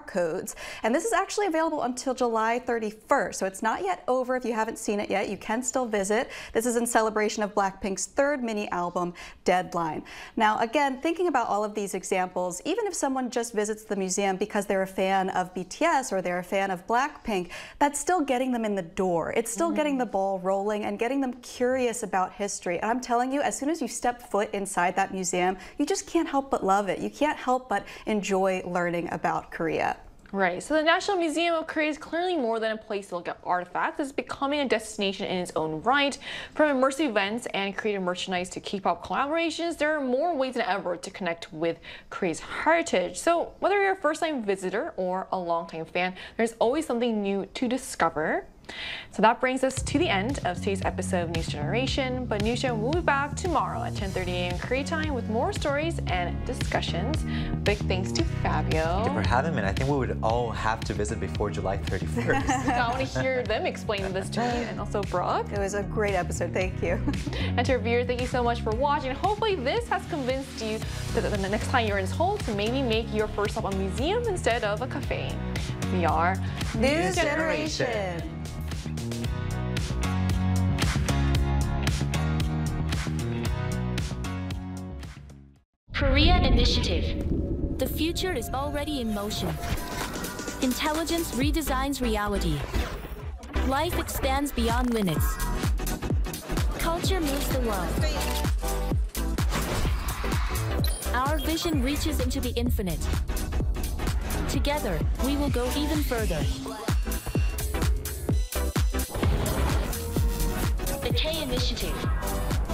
codes. And this is actually available until July 31st, so it's not yet over. If you haven't seen it yet, you can still visit. This is in celebration of Blackpink's third mini album, Deadline. Now, again, thinking about all of these examples, even if someone just visits the museum because they're a fan of BTS or they're a fan of Blackpink, that's still getting them in the door. It's still getting the ball rolling and getting them curious about history. And I'm telling you, as soon as you step foot inside that museum, you just can't help but love it. You can't help but enjoy learning about Korea. Right, so the National Museum of Korea is clearly more than a place to look at artifacts. It's becoming a destination in its own right. From immersive events and creative merchandise to K-pop collaborations, there are more ways than ever to connect with Korea's heritage. So whether you're a first-time visitor or a long-time fan, there's always something new to discover. So that brings us to the end of today's episode of News Generation. But News Show will be back tomorrow at 10:30 a.m. Korea time with more stories and discussions. Big thanks to Fabio. Thank you for having me. I think we would all have to visit before July 31st. I want to hear them explain this to me, and also Brooke. It was a great episode. Thank you. And to our viewers, thank you so much for watching. Hopefully this has convinced you that the next time you're in Seoul to maybe make your first stop a museum instead of a cafe. We are News Generation. Korea Initiative. The future is already in motion. Intelligence redesigns reality. Life expands beyond limits. Culture moves the world. Our vision reaches into the infinite. Together, we will go even further. The K Initiative.